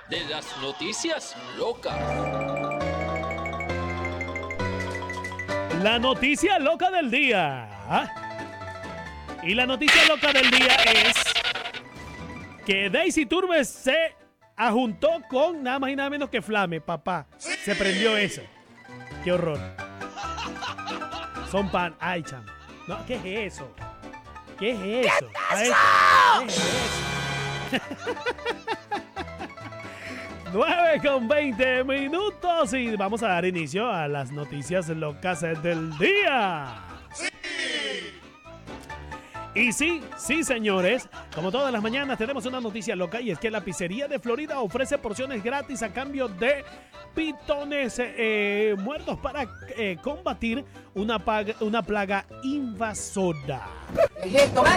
de las noticias locas. La noticia loca del día. Y la noticia loca del día es que Daisy Turbe se ajuntó con nada más y nada menos que Flame, papá. Se prendió eso. Qué horror. Son pan. Ay, cham. No, ¿qué es eso? ¿Qué es eso? ¿Qué es eso? 9:20 minutos y vamos a dar inicio a las noticias locas del día. Y sí, señores, como todas las mañanas tenemos una noticia loca y es que la pizzería de Florida ofrece porciones gratis a cambio de pitones muertos para combatir una plaga invasora. ¿Qué es esto, man?